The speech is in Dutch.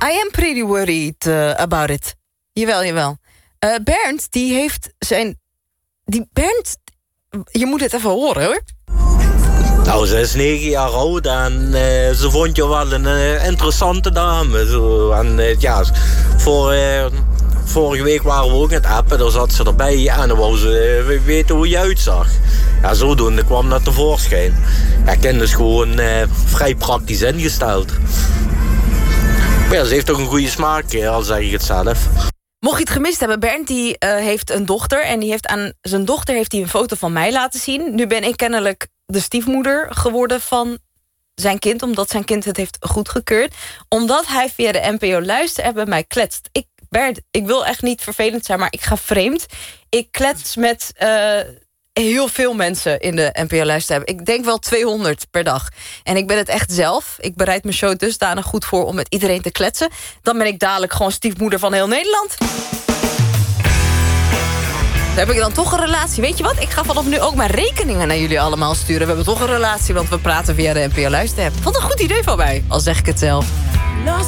I am pretty worried about it. Jawel. Bernd, die heeft zijn... Bernd, je moet het even horen, hoor. Nou, ze is 9 jaar oud en ze vond je wel een interessante dame. Zo. En vorige week waren we ook aan het appen, daar zat ze erbij en dan wou ze weten hoe je uitzag. Ja, zodoende kwam dat tevoorschijn. Ja, Ken is gewoon vrij praktisch ingesteld. Maar ja, ze heeft ook een goede smaak, al zeg ik het zelf. Mocht je het gemist hebben, Bernd die heeft een dochter... en die heeft aan zijn dochter heeft hij een foto van mij laten zien. Nu ben ik kennelijk de stiefmoeder geworden van zijn kind... omdat zijn kind het heeft goedgekeurd. Omdat hij via de NPO Luister-app bij mij kletst. Bernd, ik wil echt niet vervelend zijn, maar ik ga vreemd. Ik klets met heel veel mensen in de NPO Luister-app. Ik denk wel 200 per dag. En ik ben het echt zelf. Ik bereid mijn show dusdanig goed voor om met iedereen te kletsen. Dan ben ik dadelijk gewoon stiefmoeder van heel Nederland. Dan heb ik dan toch een relatie. Weet je wat? Ik ga vanaf nu ook mijn rekeningen naar jullie allemaal sturen. We hebben toch een relatie, want we praten via de NPO Luister-app. Wat een goed idee van mij, al zeg ik het zelf.